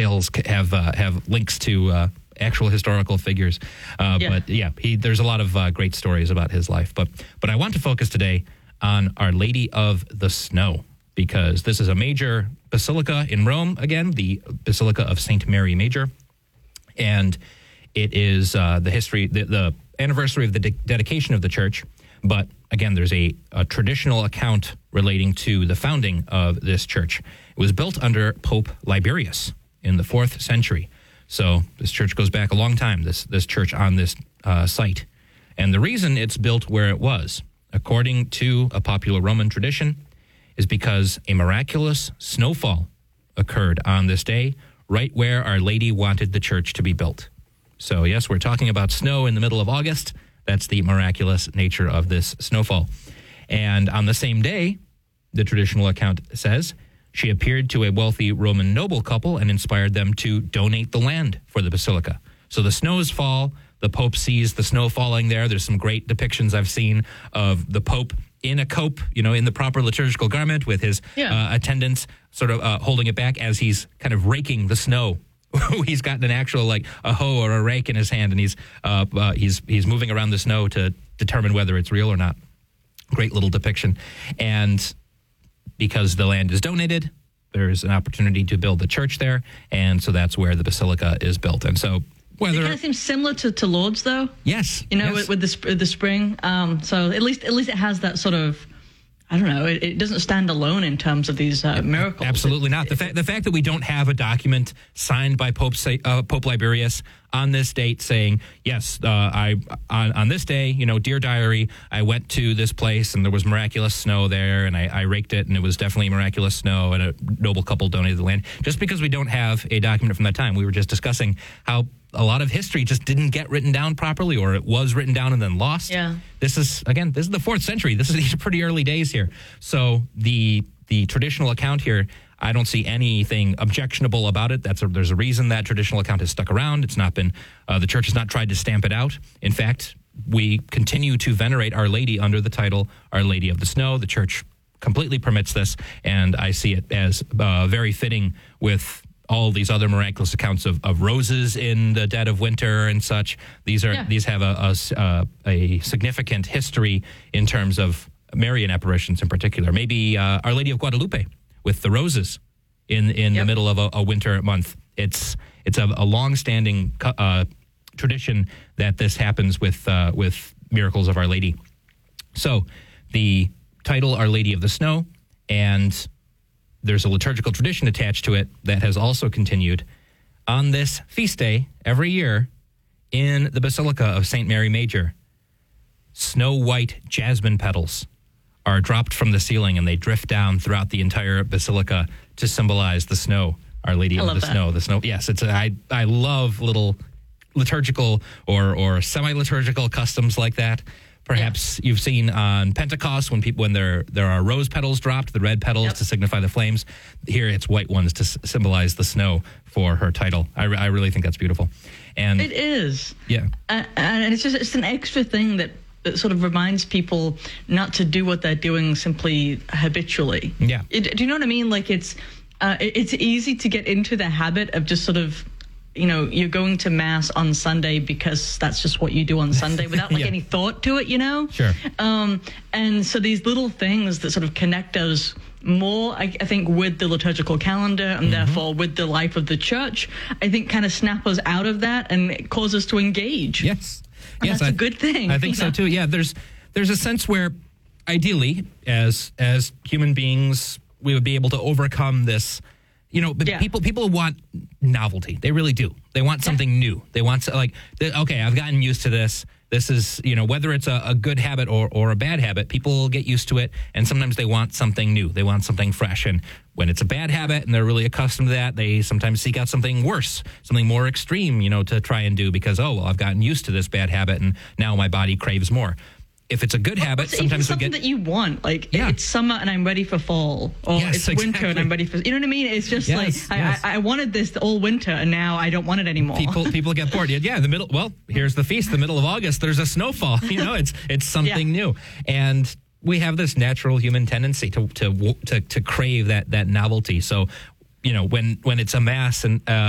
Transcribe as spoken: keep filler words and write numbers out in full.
tales have uh, have links to uh, actual historical figures. Uh, Yeah. But yeah, he, there's a lot of uh, great stories about his life. But but I want to focus today on Our Lady of the Snow, because this is a major basilica in Rome, again, the Basilica of Saint Mary Major. And it is uh, the history, the, the anniversary of the de- dedication of the church. But again, there's a, a traditional account relating to the founding of this church. It was built under Pope Liberius in the fourth century. So this church goes back a long time, this, this church on this uh, site. And the reason it's built where it was, according to a popular Roman tradition, is because a miraculous snowfall occurred on this day, right where Our Lady wanted the church to be built. So yes, we're talking about snow in the middle of August. That's the miraculous nature of this snowfall. And on the same day, the traditional account says, she appeared to a wealthy Roman noble couple and inspired them to donate the land for the basilica. So the snows fall, the Pope sees the snow falling there. There's some great depictions I've seen of the Pope in a cope, you know, in the proper liturgical garment with his Yeah. uh, attendants sort of uh, holding it back as he's kind of raking the snow. He's got an actual, like, a hoe or a rake in his hand, and he's uh, uh, he's he's moving around the snow to determine whether it's real or not. Great little depiction. And because the land is donated, there's an opportunity to build the church there, and so that's where the basilica is built. And so It whether... kind of seems similar to, to Lourdes, though. Yes. You know, yes. with, with the sp- the spring. Um, so at least at least it has that sort of, I don't know, it, it doesn't stand alone in terms of these uh, miracles. Absolutely not. The, fa- the fact that we don't have a document signed by Pope Sa- uh, Pope Liberius on this date saying, yes, uh, I on, on this day, you know, dear diary, I went to this place and there was miraculous snow there, and I, I raked it, and it was definitely miraculous snow, and a noble couple donated the land. Just because we don't have a document from that time, we were just discussing how a lot of history just didn't get written down properly, or it was written down and then lost. Yeah. This is, again, this is the fourth century. This is these are pretty early days here. So the the traditional account here, I don't see anything objectionable about it. That's a, there's a reason that traditional account has stuck around. It's not been, uh, the church has not tried to stamp it out. In fact, we continue to venerate Our Lady under the title Our Lady of the Snow. The church completely permits this, and I see it as uh, very fitting with all these other miraculous accounts of, of roses in the dead of winter and such. These are Yeah. these have a, a, uh, a significant history in terms of Marian apparitions in particular. Maybe uh, Our Lady of Guadalupe with the roses in in Yep. the middle of a, a winter month. It's it's a, a long-standing uh, tradition that this happens with uh, with miracles of Our Lady. So the title Our Lady of the Snow, and there's a liturgical tradition attached to it that has also continued on this feast day every year in the Basilica of Saint Mary Major. Snow-white jasmine petals are dropped from the ceiling, and they drift down throughout the entire basilica to symbolize the snow, Our Lady I of love the that. Snow. The snow, yes, it's a, I I love little liturgical or or semi-liturgical customs like that. Perhaps you've seen on Pentecost when people when there there are rose petals dropped, the red petals Yep. to signify the flames. Here it's white ones to s- symbolize the snow for her title. I, re- I really think that's beautiful. And It is. yeah, Uh, and it's just it's an extra thing that, that sort of reminds people not to do what they're doing simply habitually. Yeah. It, do you know what I mean? Like it's uh, it- it's easy to get into the habit of just sort of, you know, you're going to mass on Sunday because that's just what you do on Sunday without like Yeah. any thought to it, you know? Sure. Um, and so these little things that sort of connect us more, I, I think, with the liturgical calendar and Mm-hmm. therefore with the life of the church, I think kind of snap us out of that and cause us to engage. yes, And yes, that's I- a good thing. I think so Yeah. too. Yeah, there's there's a sense where ideally, as as human beings, we would be able to overcome this. You know, but Yeah. people people want novelty. They really do. They want something new. They want to, like, they, okay, I've gotten used to this. This is, you know, whether it's a, a good habit or, or a bad habit, people get used to it, and sometimes they want something new. They want something fresh. And when it's a bad habit and they're really accustomed to that, they sometimes seek out something worse, something more extreme, you know, to try and do because, oh, well, I've gotten used to this bad habit and now my body craves more. If it's a good habit, It's even sometimes we something get... that you want, like Yeah. it's summer and I'm ready for fall, or Yes, it's winter exactly. and I'm ready for, you know what I mean? It's just Yes, like yes. I, I, I wanted this all winter and now I don't want it anymore. People people get bored. Yeah, yeah, in the middle. Well, here's the feast. The middle of August, there's a snowfall. You know, it's it's something Yeah. new, and we have this natural human tendency to to to to crave that that novelty. So, you know, when when it's a mass and uh,